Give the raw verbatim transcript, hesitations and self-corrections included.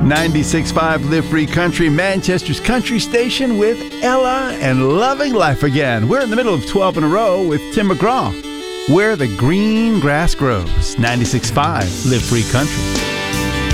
ninety-six point five Live Free Country, Manchester's country station with Ella and Loving Life Again. We're in the middle of twelve in a row with Tim McGraw, Where the Green Grass Grows. ninety-six point five Live Free Country.